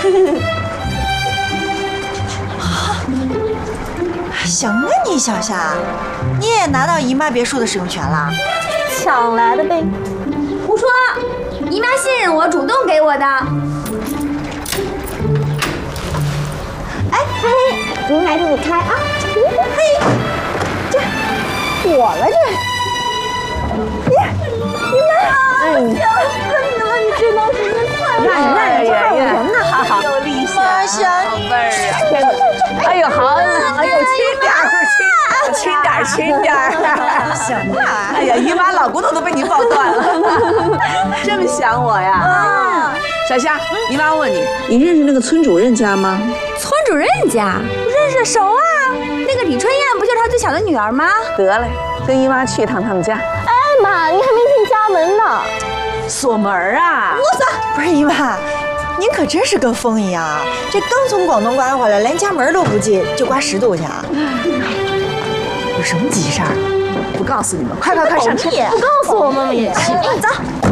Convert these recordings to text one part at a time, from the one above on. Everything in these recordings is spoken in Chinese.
行啊你小夏，你也拿到姨妈别墅的使用权了？ 抢来的呗。 胡说，姨妈信任我，主动给我的。 哎嘿，您来替你开啊！嘿，这火了这。你们好，哎呀，你们你知道什么菜吗？ 哎呀呀，好有理想，妈想你味儿啊！天哪！哎呦，好，哎呦，轻点儿。 行啊！ 哎呀，姨妈老骨头都被你抱断了，这么想我呀？啊！小夏，姨妈问你，你认识那个村主任家吗？ 村主任家认识熟啊，那个李春燕不就是他最小的女儿吗？ 得嘞，跟姨妈去一趟他们家。 哎妈，你还没进家门呢。 锁门啊！ 我操！不是姨妈，您可真是跟风一样啊！这刚从广东刮回来，连家门都不进，就刮10度去啊！有什么急事儿？ 不告诉你们，快上车！ 不告诉我们也行。 走。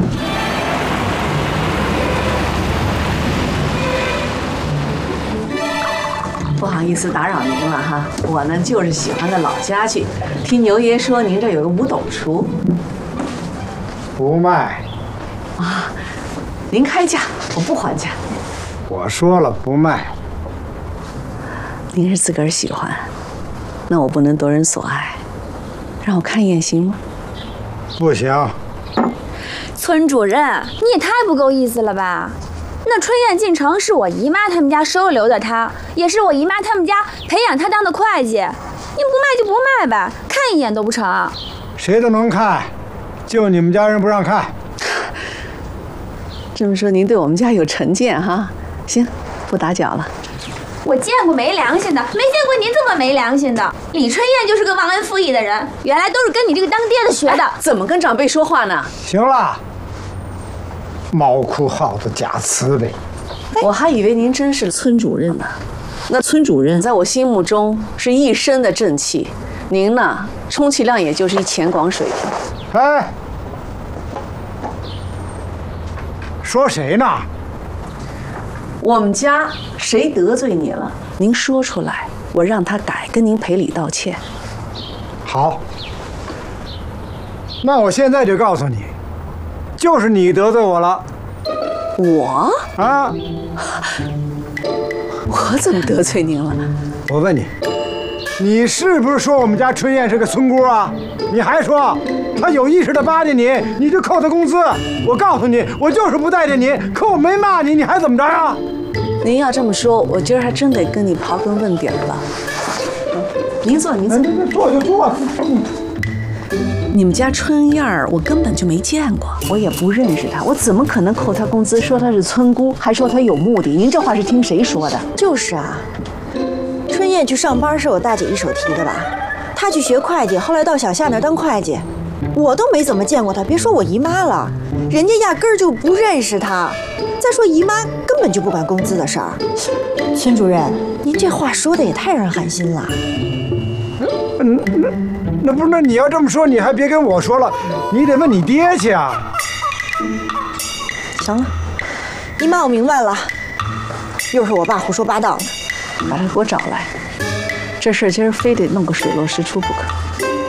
不好意思打扰您了哈，我呢就是喜欢到老家去。听牛爷说您这有个五斗橱， 不卖。 啊，您开价，我不还价。 我说了不卖。 您是自个儿喜欢，那我不能夺人所爱，让我看一眼行吗？ 不行。 村主任，你也太不够意思了吧！那春燕进城是我姨妈他们家收留的她，也是我姨妈他们家培养她当的会计。你不卖就不卖呗，看一眼都不成？ 谁都能看，就你们家人不让看。 这么说您对我们家有成见哈？行，不打搅了。 我见过没良心的，没见过您这么没良心的。李春燕就是个忘恩负义的人，原来都是跟你这个当爹的学的。 怎么跟长辈说话呢？ 行了，猫哭耗子假慈悲。 我还以为您真是村主任呢。那村主任在我心目中是一身的正气，您呢，充其量也就是一钱广水平。 哎，说谁呢？ 我们家谁得罪你了？您说出来，我让他改，跟您赔礼道歉。 好，那我现在就告诉你，就是你得罪我了。 我啊？ 我怎么得罪您了？ 我问你，你是不是说我们家春燕是个村姑啊？你还说她有意识的巴结你，你就扣她工资。我告诉你，我就是不待见你，可我没骂你，你还怎么着啊？ 您要这么说，我今儿还真得跟你刨根问底了。您坐，您坐。 坐就坐。 你们家春燕儿，我根本就没见过，我也不认识她，我怎么可能扣她工资？说她是村姑，还说她有目的。您这话是听谁说的？ 就是啊，春燕去上班是我大姐一手提的吧？她去学会计，后来到小夏那儿当会计，我都没怎么见过她，别说我姨妈了，人家压根儿就不认识她。再说姨妈根本就不管工资的事儿。村主任，您这话说的也太让人寒心了。 那不是，那你要这么说，你还别跟我说了，你得问你爹去啊。 行了，姨妈我明白了，又是我爸胡说八道呢。 把他给我找来，这事儿今儿非得弄个水落石出不可。